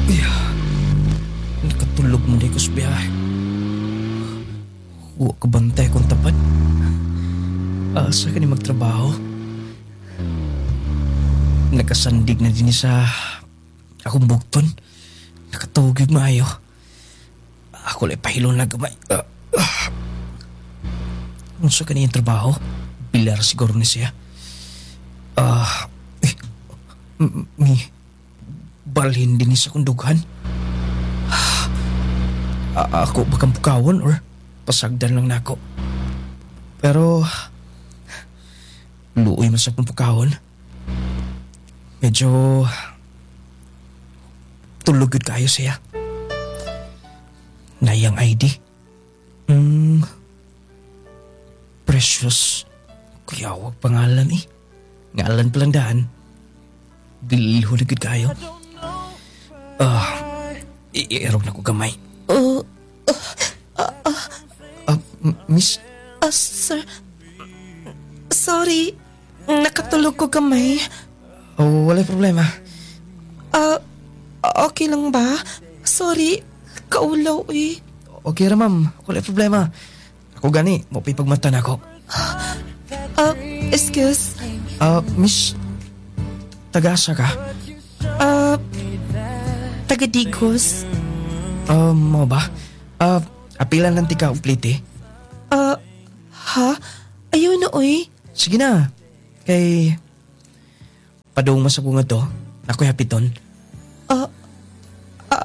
Nakatulog mo di ko sa biyahe. Huwag ka bantay kung tapat. Asa ka ni magtrabaho? Nakasandig na din sa akong bukton. Nakatugig maayo. Ako lang pahilon na gamay. Unsa ka niyang trabaho? Bilar siguro ni siya. Balhin din sa kundughan. Ako bakang pukawon or pasagdan lang nako. Pero luoy man sa pukawon. Medyo tulugod kayo siya. Nayang ID. Precious. Kuyawag pangalan eh. Ngalan palang daan. Dilihulagod kayo. Iirog na ko gamay. Miss? Sir. Sorry. Nakatulog ko gamay. Wala problema. Okay lang ba? Sorry. Kaulaw eh. Okay ra ma'am. Wala problema. Ako gani. Mapipagmata na ako. Excuse. Miss? Tagasa ka? Taga-Digos. Mo ba? Apilan lang tika uplite. Ha? Ayun na oy. Sige na. Kay padung masabunga to. Ako'y hapiton.